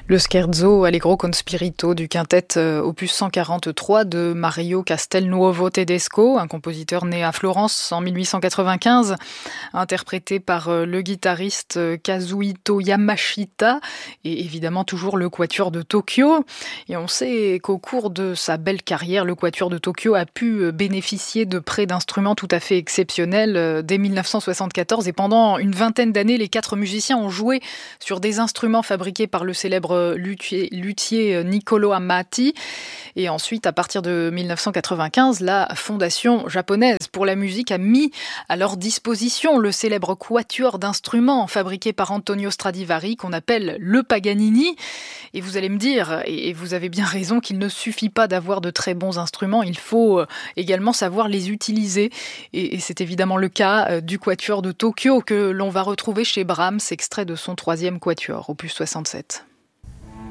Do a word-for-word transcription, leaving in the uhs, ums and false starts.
Le scherzo Allegro con spirito du quintet euh, opus cent quarante-trois de Mario Castelnuovo Tedesco, un compositeur né à Florence en mille huit cent quatre-vingt-quinze, interprété par euh, le guitariste euh, Kazuhito Yamashita et évidemment toujours le Quatuor de Tokyo. Et on sait qu'au cours de sa belle carrière, le Quatuor de Tokyo a pu euh, bénéficier de prêts d'instruments tout à fait exceptionnels euh, dès mille neuf cent soixante-quatorze, et pendant une vingtaine d'années, les quatre musiciens ont joué sur des instruments fabriqués par le célèbre luthier, luthier Niccolo Amati. Et ensuite, à partir de mille neuf cent quatre-vingt-quinze, la Fondation japonaise pour la musique a mis à leur disposition le célèbre quatuor d'instruments fabriqué par Antonio Stradivari, qu'on appelle le Paganini. Et vous allez me dire, et vous avez bien raison, qu'il ne suffit pas d'avoir de très bons instruments, il faut également savoir les utiliser. Et c'est évidemment le cas du Quatuor de Tokyo que l'on va retrouver chez Brahms, extrait de son troisième quatuor, opus soixante-sept.